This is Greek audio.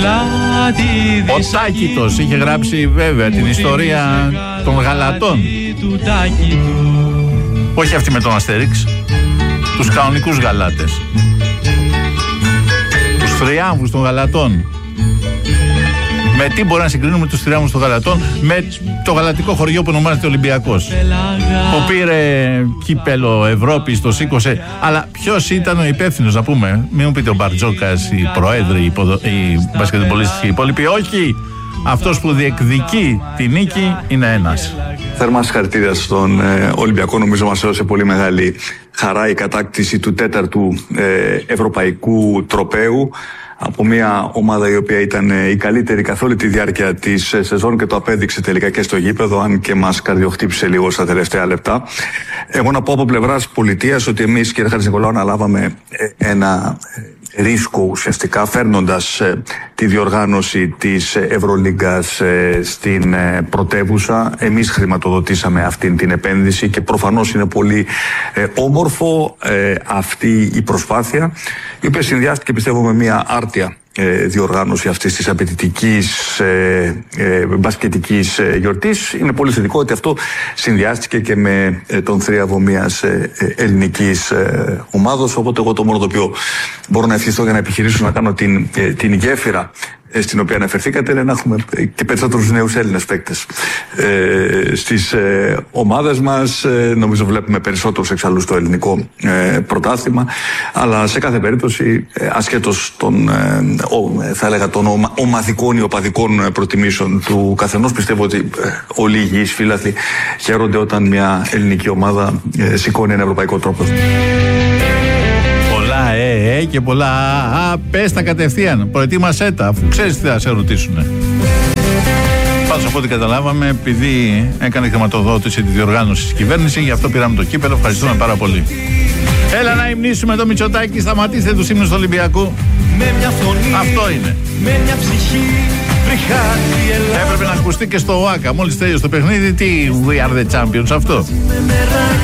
Ο Τάκητος είχε γράψει βέβαια την ιστορία των γαλατών. Όχι αυτή με τον Αστέριξ. Τους κανονικούς γαλάτες. Τους θριάμβους των γαλατών. Με τι μπορεί να συγκρίνουμε τους θριάμβους των γαλατών? Με το γαλατικό χωριό που ονομάζεται Ολυμπιακός, που πήρε κύπελο Ευρώπης, το σήκωσε. Αλλά ποιος ήταν ο υπεύθυνος, να πούμε? Μην μου πείτε ο Μπαρτζόκας, οι προέδροι, οι μπασκετμπολίστες και οι υπόλοιποι. Όχι! Αυτός που διεκδικεί τη νίκη είναι ένας. Θερμά συγχαρητήρια στον Ολυμπιακό. Νομίζω μας έδωσε πολύ μεγάλη χαρά η κατάκτηση του 4ου ευρωπαϊκού τροπαίου από μια ομάδα η οποία ήταν η καλύτερη καθ' όλη τη διάρκεια της σεζόν και το απέδειξε τελικά και στο γήπεδο, αν και μας καρδιοχτύπησε λίγο στα τελευταία λεπτά. Εγώ να πω από πλευράς πολιτείας ότι εμείς, κύριε Χατζηνικολάου, αναλάβαμε ένα ρίσκο ουσιαστικά, φέρνοντας τη διοργάνωση της Ευρωλίγκας στην πρωτεύουσα. Εμείς χρηματοδοτήσαμε αυτή την επένδυση και προφανώς είναι πολύ όμορφο αυτή η προσπάθεια, η οποία συνδυάστηκε, πιστεύω, με μια άρτια διοργάνωση αυτής της απαιτητικής μπασκετικής γιορτής. Είναι πολύ θετικό ότι αυτό συνδυάστηκε και με τον θρίαβο μιας ελληνικής ομάδος, οπότε εγώ το μόνο το οποίο μπορώ να ευχηθώ για να επιχειρήσω να κάνω την γέφυρα στην οποία αναφερθήκατε είναι να έχουμε και περισσότερους νέους Έλληνες παίκτες στις ομάδες μας. Νομίζω βλέπουμε περισσότερους εξάλλου στο ελληνικό πρωτάθλημα, αλλά σε κάθε περίπτωση ασχέτως των θα έλεγα των ομαδικών ή οπαδικών προτιμήσεων του καθενός, πιστεύω ότι όλοι οι υγιείς φίλαθλοι χαίρονται όταν μια ελληνική ομάδα σηκώνει ένα ευρωπαϊκό τρόπο. Πολλά και πολλά πες τα κατευθείαν, προετοίμασέ τα, αφού ξέρεις τι θα σε ρωτήσουνε. Πάντως, από ό,τι καταλάβαμε, επειδή έκανε χρηματοδότηση τη διοργάνωση της κυβέρνηση, γι' αυτό πήραμε το κύπελο. Ευχαριστούμε πάρα πολύ. Έλα να υμνήσουμε το Μητσοτάκη, σταματήστε τους ύμνους του Ολυμπιακού. Με μια φωνή, αυτό είναι. Με μια ψυχή, έπρεπε να ακουστεί και στο ΟΑΚΑ. Μόλις τέλειωσε το παιχνίδι, τι We are the champions αυτό.